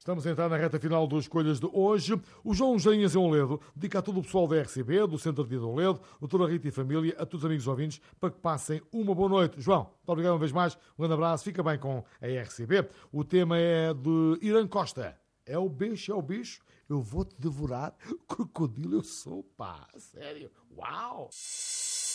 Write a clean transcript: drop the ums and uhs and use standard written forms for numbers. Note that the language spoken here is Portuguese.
Estamos a entrar na reta final das escolhas de hoje. O João Jainhas em Oledo dedica a todo o pessoal da RCB, do Centro de Dia de Oledo, doutora Rita e família, a todos os amigos ouvintes, para que passem uma boa noite. João, muito obrigado uma vez mais, um grande abraço, fica bem com a RCB. O tema é de Irã Costa. É o bicho, eu vou-te devorar, crocodilo eu sou, pá, sério, uau!